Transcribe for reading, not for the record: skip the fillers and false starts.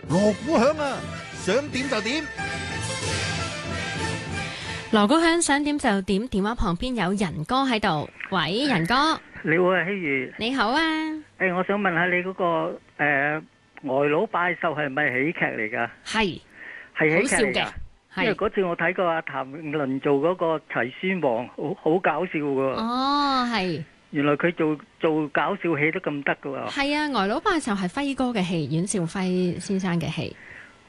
鑼鼓響啊，想點就點。 鑼鼓響，想點就點。電話旁邊有仁哥喺度，喂，仁哥， 你好啊，希如。 你好啊。 我想問下你嗰個呆佬拜壽係咪喜劇嚟㗎？ 係係喜劇嚟㗎。 好笑嘅， 因為係嗰次我睇過阿譚詠麟做嗰個齊宣王，好搞笑㗎喎。 哦，係原來佢做搞笑戲都咁得㗎喎。 係啊，呆佬拜壽係輝哥嘅戲，阮兆輝先生嘅戲。